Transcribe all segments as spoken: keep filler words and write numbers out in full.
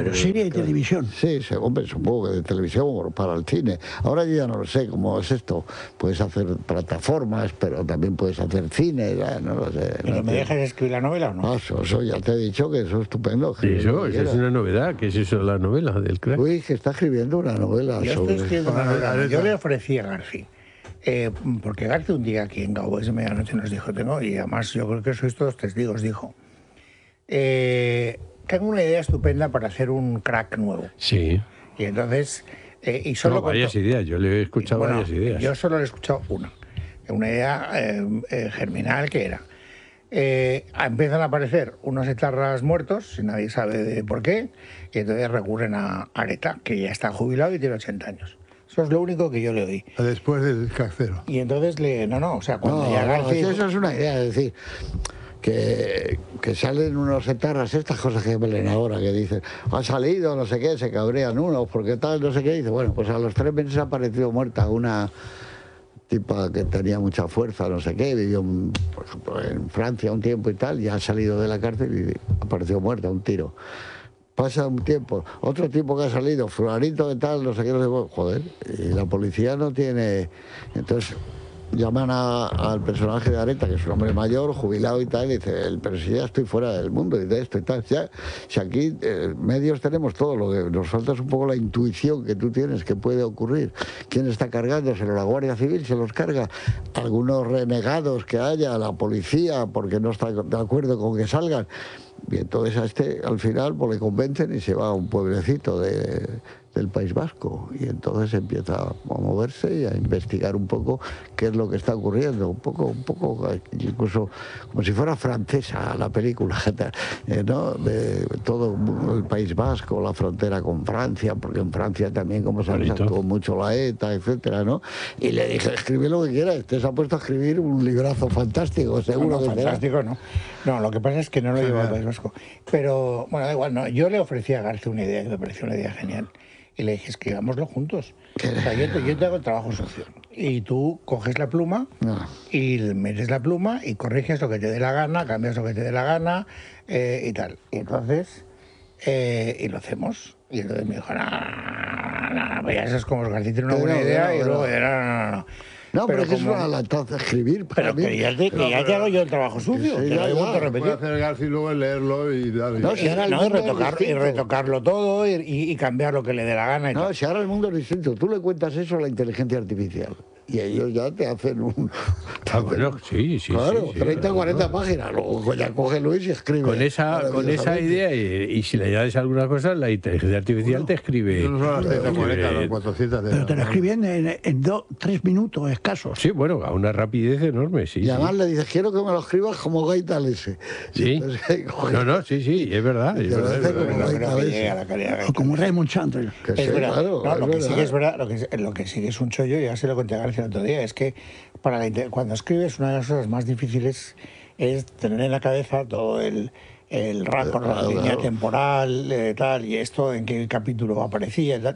Pero serie de televisión. Sí, se, hombre, supongo que de televisión o para el cine. Ahora yo ya no lo sé cómo es esto. Puedes hacer plataformas, pero también puedes hacer cine, ya, no lo sé. ¿Pero no me sé. dejas escribir la novela o no? Ah, eso, eso ya te he dicho que eso es estupendo. Sí, eso, eso es una novedad. ¿Qué es eso de la novela del crack? Uy, que está escribiendo una novela Yo sobre... estoy escribiendo una novela. Yo le ofrecí a García. Eh, porque García un día aquí en Cowboys de Medianoche nos dijo, tengo, y además yo creo que sois todos testigos, dijo, eh, tengo una idea estupenda para hacer un crack nuevo. Sí. Y entonces... Eh, y solo no, varias contó, ideas, yo le he escuchado bueno, varias ideas. Yo solo le he escuchado una. Una idea eh, eh, germinal que era. Eh, empiezan a aparecer unos etarras muertos, y nadie sabe de por qué, y entonces recurren a Areta, que ya está jubilado y tiene ochenta años. Eso es lo único que yo le oí. Después del crackero. Y entonces le... No, no, o sea, cuando No, ya no, García... eso es una idea, es decir, que, que salen unos etarras, estas cosas que ven ahora, que dicen, ha salido, no sé qué, se cabrean unos, porque tal, no sé qué, dice, bueno, pues a los tres meses ha aparecido muerta una tipa que tenía mucha fuerza, no sé qué, vivió, por ejemplo, en Francia un tiempo y tal, y ha salido de la cárcel y apareció muerta, un tiro. Pasa un tiempo, otro tipo que ha salido, fulanito de tal, no sé qué, no sé qué, joder, y la policía no tiene... Entonces llaman a, al personaje de Areta, que es un hombre mayor, jubilado y tal, y dice, el, pero si ya estoy fuera del mundo y de esto y tal, ya, si aquí eh, medios tenemos todo, lo que nos falta es un poco la intuición que tú tienes, que puede ocurrir, quién está cargándoselo, la Guardia Civil se los carga, algunos renegados que haya, la policía, porque no está de acuerdo con que salgan, y entonces a este al final pues le convencen y se va a un pueblecito de, del País Vasco y entonces empieza a moverse y a investigar un poco qué es lo que está ocurriendo, un poco, un poco incluso como si fuera francesa la película, ¿no? De todo el País Vasco, la frontera con Francia, porque en Francia también, como sabes, actuó mucho la ETA, etcétera, ¿no? Y le dije, escribe lo que quieras, te se ha puesto a escribir un librazo fantástico, seguro. No, no, que fantástico, no. No, lo que pasa es que no lo llevo al País Vasco. Pero, bueno, da igual, no. Yo le ofrecí a García una idea que me pareció una idea genial. Y le dije, escribámoslo juntos. O sea, yo, te, yo te hago el trabajo sucio. Y tú coges la pluma no. y metes la pluma y corriges lo que te dé la gana, cambias lo que te dé la gana eh, y tal. Y entonces, eh, y lo hacemos. Y entonces me dijo, no, no, no, no, pues ya eso es como García tiene una buena no, idea no, y no, luego, no. no, no, no, no. No, pero, pero es como... que es una latanza escribir para pero mí. que ya te, que pero, ya pero, te hago yo el trabajo sucio, sí, te ya, lo he vuelto a ya. repetir. Puede hacer García y luego leerlo y darle. No, si ahora el No, y, mundo es retocar, y distinto. retocarlo todo y, y, y cambiar lo que le dé la gana. Y No, tal. si ahora el mundo es distinto. Tú le cuentas eso a la inteligencia artificial y ellos ya te hacen un... Ah, bueno, sí, sí. Claro, sí, sí, treinta, claro, cuarenta ¿no? páginas. Luego ya coge Luis y escribe. Con esa, con esa idea y, y si le añades alguna cosa, la inteligencia artificial bueno, te escribe... No son las treinta, cuarenta, las cuatrocientos. Pero te lo escriben en, en dos, tres minutos escasos. Sí, bueno, a una rapidez enorme, sí. Y además sí. le dices, quiero que me lo escribas como Gaital ese. Sí. Entonces, no, no, sí, sí, es verdad. Es verdad, es verdad, No es creo que llegue a la calidad de O como Raymond Chandler. Que es sí, verdad. claro, No, es lo que verdad. sí que es verdad, lo que, lo que sí que es un chollo, ya se lo conté a García el otro día, es que para la, cuando escribes una de las cosas más difíciles es tener en la cabeza todo el, el rapport, la línea temporal, eh, tal, y esto, en qué capítulo aparecía, y tal.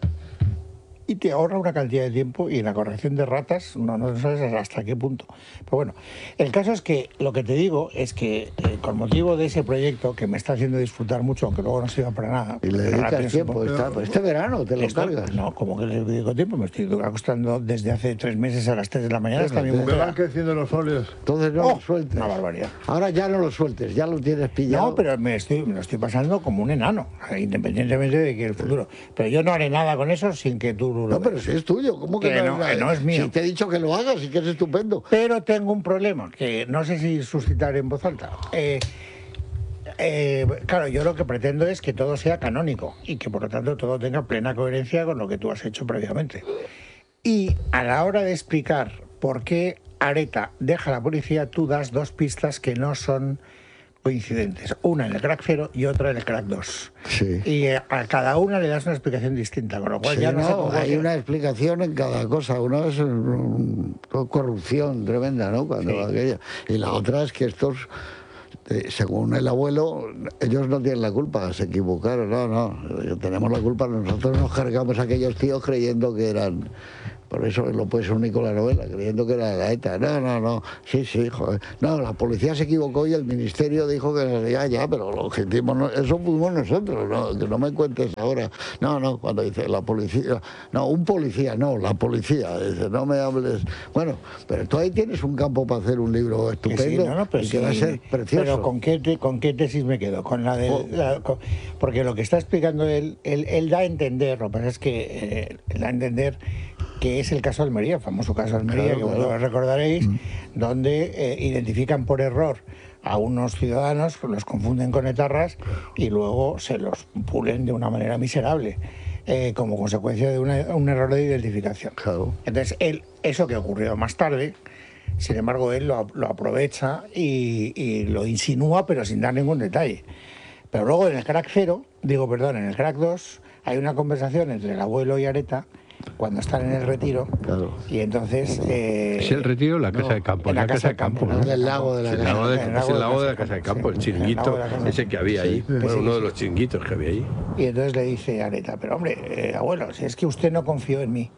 Y te ahorra una cantidad de tiempo y en la corrección de ratas no, no sabes hasta qué punto. Pero bueno, el caso es que lo que te digo es que eh, con motivo de ese proyecto que me está haciendo disfrutar mucho, aunque luego no sirva para nada. Y le dedicas tiempo. Está, pues este verano te lo esto, cargas. No, como que le dedico tiempo, me estoy acostando desde hace tres meses a las tres de la mañana hasta mi Me mujer. van creciendo los folios. Entonces no Oh, lo sueltes. una barbaridad. Ahora ya no lo sueltes, ya lo tienes pillado. No, pero me, estoy, me lo estoy pasando como un enano, independientemente de que el futuro. Pero yo no haré nada con eso sin que tú lo No, pero veas. si es tuyo, ¿cómo que, Que no, es, que no es mío? Si te he dicho que lo hagas y que es estupendo. Pero tengo un problema que no sé si suscitar en voz alta. Eh, eh, claro, yo lo que pretendo es que todo sea canónico y que por lo tanto todo tenga plena coherencia con lo que tú has hecho previamente. Y a la hora de explicar por qué Areta deja a la policía, tú das dos pistas que no son coincidentes. Una en el crack cero y otra en el crack dos. Sí. Y a cada una le das una explicación distinta, con lo cual Sí, ya no, no, sé cómo hay hacer. una explicación en cada cosa. Una es um, corrupción tremenda, ¿no? Cuando Sí. aquella. Y la otra es que estos, eh, según el abuelo, ellos no tienen la culpa, se equivocaron. No, no, tenemos la culpa. Nosotros nos cargamos a aquellos tíos creyendo que eran por eso lo puso único la novela, creyendo que era de la ETA. No, no, no, sí, sí, joder. No, la policía se equivocó y el ministerio dijo que ya, ya, pero lo objetivo no, eso fuimos nosotros, no, que no me cuentes ahora. No, no, cuando dice la policía, no, un policía, no, la policía, dice, no me hables. Bueno, pero tú ahí tienes un campo para hacer un libro estupendo, sí, no, no, pero y que sí, va a ser precioso. Pero ¿con qué, te, con qué tesis me quedo? Con la de, Oh. la, con, porque lo que está explicando él, él, él da a entender, lo que pasa es que eh, da a entender que es el caso de Almería, el famoso caso de Almería, Claro, que claro. vosotros recordaréis, mm. donde eh, identifican por error a unos ciudadanos, los confunden con etarras y luego se los pulen de una manera miserable, eh, como consecuencia de una, un error de identificación. Claro. Entonces, él, eso que ocurrió más tarde, sin embargo, él lo, lo aprovecha y, y lo insinúa, pero sin dar ningún detalle. Pero luego en el crack cero, digo, perdón, en el crack dos, hay una conversación entre el abuelo y Areta cuando están en el retiro. Claro. Y entonces... Eh, ¿Es el retiro o la casa no, de campo? en la casa de campo, ¿no? ¿no? El lago de la Es el casa. lago de, el es el lago de la casa de campo, el sí, el lago chiringuito de la casa de ese que había ahí. Sí, Bueno, sí, uno sí. de los chiringuitos que había ahí. Y entonces le dice a Areta, pero hombre, eh, abuelo, si es que usted no confió en mí.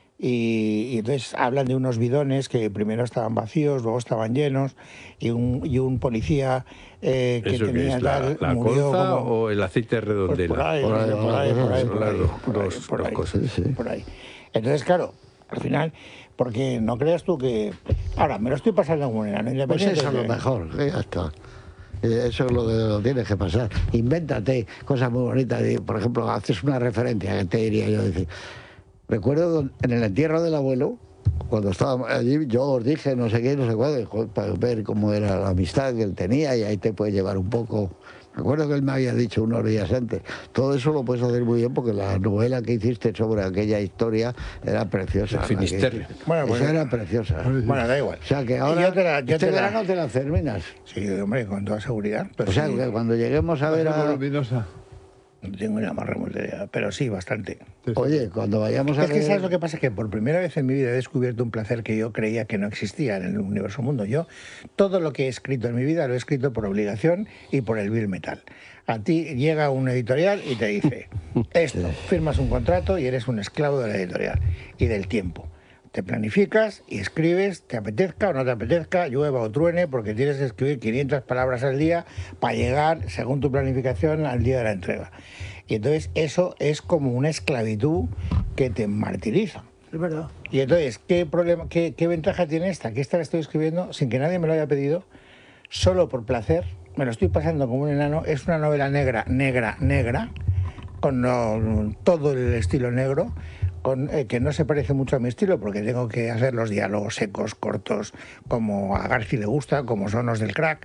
Y, y entonces hablan de unos bidones que primero estaban vacíos, luego estaban llenos, y un, y un policía eh, que ¿Eso qué tenía es? ¿La, tal la murió colza como... o el aceite de Pues redondela? por ahí, Por ahí, por ahí, por ahí, son por ahí, las dos- por ahí, dos- por dos ahí, cosas, sí. por ahí. Entonces, claro, al final, porque no creas tú que... Ahora, me lo estoy pasando como un enano Pues independiente. eso es lo que- mejor, que ya está. Eh, Eso es lo que lo tienes que pasar. Invéntate cosas muy bonitas. y, Por ejemplo, haces una referencia, que te diría yo decir. Recuerdo en el entierro del abuelo, cuando estábamos allí, yo os dije no sé qué, no sé cuándo, para ver cómo era la amistad que él tenía y ahí te puede llevar un poco. Me acuerdo que él me había dicho unos días antes. Todo eso lo puedes hacer muy bien porque la novela que hiciste sobre aquella historia era preciosa. El la que Finisterre. hiciste. Bueno, pues- Esa era preciosa. Bueno, da igual. O sea que Y ahora, yo te la- yo este te la- verano te la terminas. Sí, hombre, con toda seguridad. Pero O sea, sí, que cuando lleguemos a ver a... voluminosa. no tengo ni la más remota idea, pero sí, bastante. Oye, cuando vayamos a Es que ver... sabes lo que pasa, que por primera vez en mi vida he descubierto un placer que yo creía que no existía en el universo mundo. Yo todo lo que he escrito en mi vida lo he escrito por obligación y por el vil metal. A ti llega un editorial y te dice esto, firmas un contrato y eres un esclavo de la editorial y del tiempo. Te planificas y escribes, te apetezca o no te apetezca, llueva o truene, porque tienes que escribir quinientas palabras al día para llegar, según tu planificación, al día de la entrega. Y entonces eso es como una esclavitud que te martiriza. Es verdad. Y entonces, ¿qué, problema, qué, qué ventaja tiene esta? Que esta la estoy escribiendo sin que nadie me lo haya pedido, solo por placer, me lo estoy pasando como un enano. Es una novela negra, negra, negra, con lo- todo el estilo negro, con, eh, que no se parece mucho a mi estilo, porque tengo que hacer los diálogos secos, cortos, como a Garci le gusta, como son los del crack.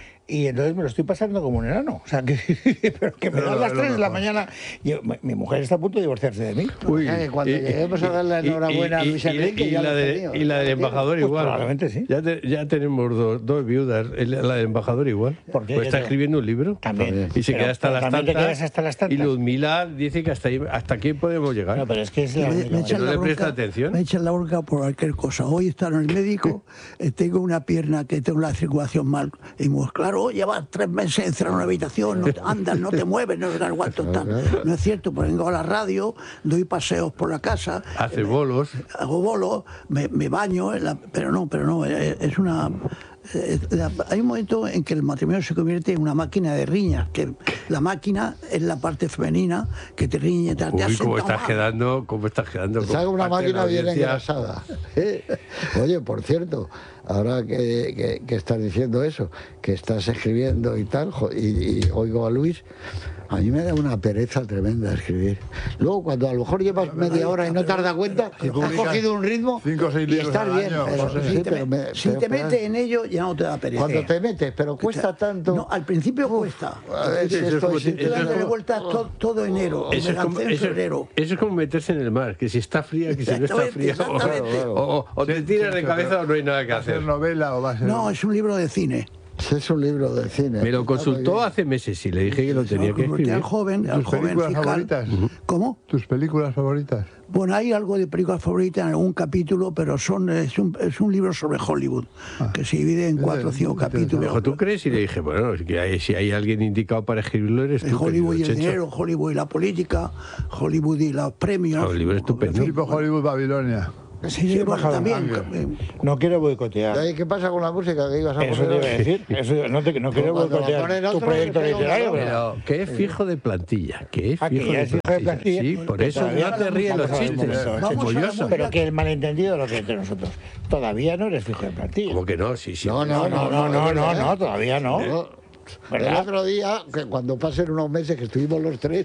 Y entonces me lo estoy pasando como un enano. O sea, que, pero que me Pero dan las es lo tres de la mejor. mañana. Yo- mi- mi mujer está a punto de divorciarse de mí. O sea, que cuando lleguemos a dar la enhorabuena a Luis Enrique, y ya la lo de- he tenido, y la ya del lo embajador Pues igual. probablemente sí. Ya, te- ya tenemos dos, dos viudas. El- La del embajador igual. ¿Por qué? Pues está ¿Qué te- escribiendo un libro. También. Y se Pero- queda hasta pero las también te tantas. quedas hasta las tantas. Y Ludmila dice que hasta, ahí, hasta aquí podemos llegar. No, pero es que es la Me, única me manera. echan ¿No la le bronca, presta atención? me echan la bronca por cualquier cosa. Hoy está en el médico, eh, tengo una pierna que tengo la circulación mal. Y pues claro, llevas tres meses encerrado en una habitación, no te- andas, no te mueves, no sé cuánto tal. No es cierto, pues vengo a la radio, doy paseos por la casa, Hace bolos. hago bolos, me, me baño, en la- pero no, pero no, es, es una... eh, la- hay un momento en que el matrimonio se convierte en una máquina de riñas, que la máquina es la parte femenina que te riñe, te, te Uy, has cómo sentado estás mal. quedando, cómo estás quedando. Te hago una Parte de la máquina bien audiencia. engrasada. ¿eh? Oye, por cierto, ahora que, que- que estás diciendo eso, que estás escribiendo y tal, jo- y, y oigo a Luis, a mí me da una pereza tremenda escribir. Luego, cuando a lo mejor llevas media hora y no te has dado cuenta, has publicas cogido un ritmo cinco o seis y libros estás al bien. año, pero, José. sí, Si te, pero me- si pero- te pero- metes en ello, ya no te da pereza. Cuando te metes, pero cuesta tanto. No, al principio cuesta. A ver si Eso es esto como es- te- Estoy eso es dándole como- vueltas to- todo enero. Eso me es, como, lancé en eso- febrero. eso es como meterse en el mar, que si está fría, que si no está Exactamente, fría. O, exactamente. o- o- o te Sí, tiras sí, de sí, cabeza pero- o no hay nada que ¿Va a ser hacer. novela o va a ser...? No, es un libro de cine. Es un libro de cine. Me lo Está muy consultó bien. hace meses y le dije que lo Se tenía lo que convertí escribir. al joven, al ¿Tus joven películas fiscal. favoritas? ¿Cómo? ¿Tus películas favoritas? Bueno, hay algo de películas favoritas en algún capítulo, pero son es un, es un libro sobre Hollywood, que se divide en cuatro o cinco Ah. Interesante. Me capítulos. dijo, ¿tú crees? Y le dije, bueno, es que hay- si hay alguien indicado para escribirlo eres De tú. Hollywood y querido el Checho. dinero, Hollywood y la política, Hollywood y los premios. Ah, un libro estupendo. En fin, Tipo Hollywood Babilonia. Sí, sí, bueno, bajado también. Ángel. eh, No quiero boicotear. ¿Y ahí qué pasa con la música que ibas a Eso te poner iba a hoy? decir. Eso, no, te, no quiero cuando la boicotear ponen tu otro, proyecto le pega una literario, broma. pero... Pero que es fijo de plantilla, que es Ah, que fijo ya de es fijo de plantilla. plantilla. Sí, por eso Todavía no te no ríes los vamos a ver un chistes. momento, Vamos como a yo la soy. Pero que el malentendido lo que entre nosotros. Todavía no eres fijo de plantilla. Como que no, sí, sí. No, No, no, no, no, no, no, todavía no. No. El ¿Verdad? otro día, que cuando pasen unos meses que estuvimos los tres,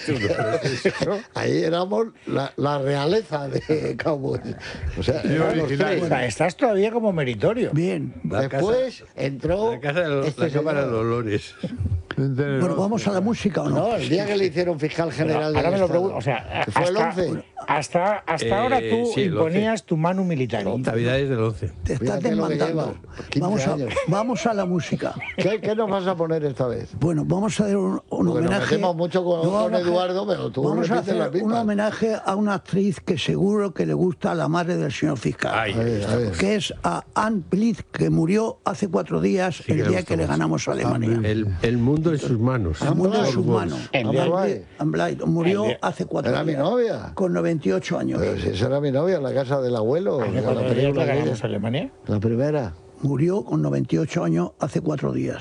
ahí éramos la, la realeza de Cowboys. O sea, eran los original. tres. O sea, estás todavía como meritorio. Bien. La Después entró La casa de los- este la Cámara de señor. Dolores. Bueno, ¿vamos a la música o no? No, el día que le hicieron fiscal Pero general del ahora me lo Estado. pregunto, o sea, Que fue el hasta, once. hasta, hasta Eh, ahora tú sí, el imponías tu mano militar. Navidades del once. Te estás Fíjate lo que desmandando. lleva, quince Vamos a, años. vamos a la música. ¿Qué, ¿Qué nos vas a poner esta vez? Bueno, vamos a hacer un, un Porque nos homenaje. metemos mucho con- no, con vamos a- Eduardo, pero tú vamos a repites la hacer un misma. homenaje a una actriz que seguro que le gusta a la madre del señor fiscal. Ay, A ver, a ver. Que es a Anne Blyth, que murió hace cuatro días, que el le día gusta que le mucho. ganamos a Alemania. El, el mundo en sus manos. El mundo en Anne sus Blyth. manos. El Anne día- Blyth- Anne Blyth murió El día- hace cuatro Era mi días. novia. Con noventa y ocho años. Pero si esa era mi novia, la casa del abuelo. ¿Hace la cuatro días película le aquella. ganamos a Alemania? La primera. Murió con noventa y ocho años hace cuatro días.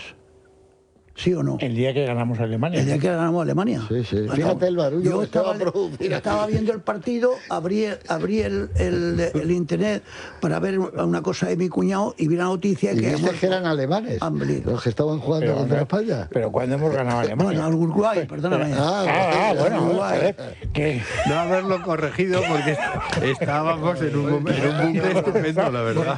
¿Sí o no? El día que ganamos a Alemania. El día que ganamos a Alemania. Sí, sí. Bueno, Fíjate el barullo yo que estaba, estaba producido. estaba viendo el partido, abrí, abrí el, el- el internet para ver una cosa de mi cuñado y vi la noticia Y que... viste que eran alemanes, Hambre. los que estaban jugando Pero, contra pero- España. Pero cuando hemos ganado a Alemania. Bueno, al Uruguay, perdóname. Ah, Ah, ah, bueno, Uruguay. joder, que No haberlo corregido porque estábamos en un, mom- en un bucle estupendo, la verdad.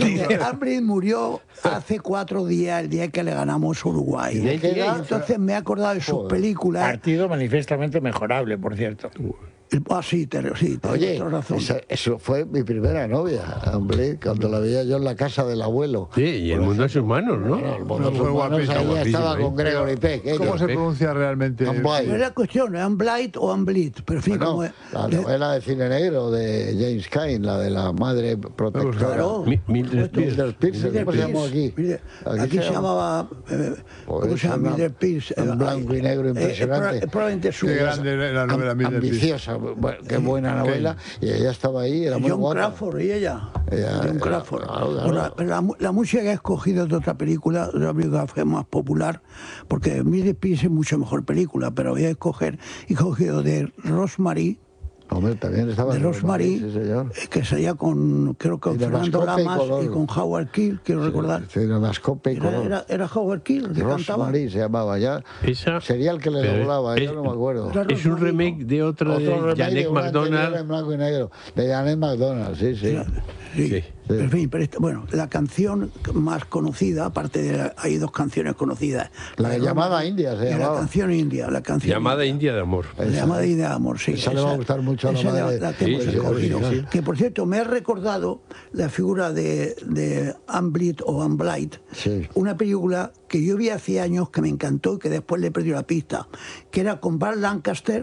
Hambre murió hace cuatro días, el día que le ganamos a Uruguay. ¿Y de qué Y edad? entonces me he acordado de sus Joder. películas. partido manifiestamente mejorable, por cierto. El- Ah, sí, te- sí, tienes Oye, toda razón. esa- eso fue mi primera novia, hombre, cuando la veía yo en la casa del abuelo. Sí, y el mundo en sus manos, ¿no? Bueno, fue los humanos, guapísimo, ahí guapísimo, estaba ¿eh? con Gregory Peck. ¿Cómo ellos. se pronuncia realmente? Anne Blyth. No era cuestión, ¿es Blight o Amblit? Pero en fin, Bueno, como es- la de- novela de cine negro de James Cain, la de la madre protectora. Claro. Mi- Mildred Por supuesto. Mildred Pierce, Mildred ¿cómo se llamó Pierce. aquí? Mildred- Aquí Aquí se se llamaba. eh, ¿Cómo Pues se llama? una- Mildred Pierce. en eh, blanco y negro eh, impresionante. eh, probablemente su. Qué grande era la novela Am- Mildred Pierce. ambiciosa, bueno, qué buena novela. Y ella estaba ahí, era muy John guapa. Crawford y ella. Ella John era- Crawford. claro, claro. Bueno, pero la, mu- la música que he escogido es de otra película, de una película que fue más popular, porque Mildred Pierce es mucho mejor película, pero voy a escoger, he cogido de Rosemary. Hombre, también estaba De en Rosemary, Sí, señor. eh, que salía con, creo que Y con de Fernando Mascope y Lamas Color. y con Howard Keel, quiero recordar. Sí, de Mascope y Era, color. era, era Howard Keel el que cantaba. Rosemary se llamaba ya. Esa- Sería el que le pero doblaba, es- yo no me acuerdo. Era Es un Rosemary, remake ¿no? de otra Otro de remake Janet de una anterior McDonald. en blanco y negro, de Janet McDonald, sí, sí. Sí. Sí. Pero, en fin, pero esta- bueno, la canción más conocida, aparte de la- hay dos canciones conocidas. La de llamada Roma India se y La llamaba. canción india, la canción Llamada India de Amor. La llamada India de Amor, sí. Esa le va a gustar mucho a la esa madre. la que Sí, hemos sí, escogido. original. Que por cierto, me he recordado la figura de, de Anne Blyth o Anne Blyth, Sí. una película que yo vi hace años que me encantó y que después le perdí la pista, que era con Burt Lancaster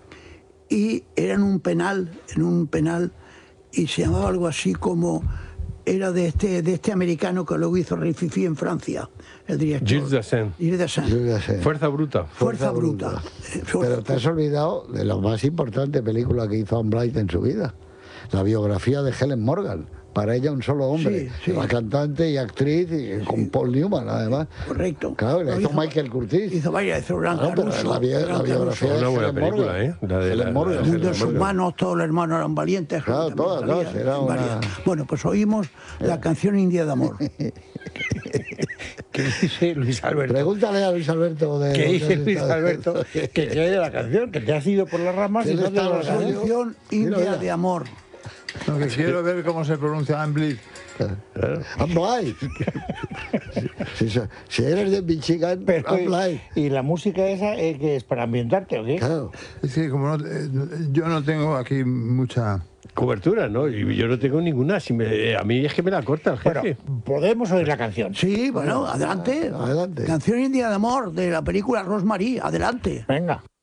y era en un penal, en un penal, y se llamaba algo así como era de este de este americano que luego hizo Rififi en Francia, el director. Gilles Dassin. Gilles Dassin. Yo ya sé. Fuerza bruta. Fuerza bruta. Eh, fuerza- Pero te has olvidado de la más importante película que hizo Anne Blyth en su vida, la biografía de Helen Morgan. Para ella un solo hombre, Sí, sí. la cantante y actriz, y con Paul Newman además. Correcto. Claro, y la Lo hizo Michael Curtis. Hizo varias, hizo Gran Claro, pero Caruso, la, bi- Gran la Caruso. biografía de Una buena Helen película, Morgan. ¿eh? La de Helen la- Morgan. la El de mundo de sus Morgan. manos, todos los hermanos eran valientes. Claro, también todas, salía, todas, era una- varias. Bueno, pues oímos la canción India de Amor. ¿Qué dice Luis Alberto? Pregúntale a Luis Alberto de... ¿Qué lo que dice has Luis estado- Alberto? Que te ha ido la canción, que te has ido por las ramas y ¿Qué no le te está lo los has suyos? Canción Mira, India mira. de Amor. Lo que quiero ver cómo se pronuncia Anne Blyth. Anne Blyth. si, si- si eres de Michigan, Pero, Anne Blyth. y, y la música esa, eh, que es para ambientarte o qué? Claro. Es que como no, eh, yo no tengo aquí mucha... Cobertura, ¿no? Y yo no tengo ninguna. Si me- eh, a mí es que me la corta el Bueno, jefe. podemos oír la canción. Sí, bueno, adelante. adelante. Canción India de Amor de la película Rosemary. Adelante. Venga.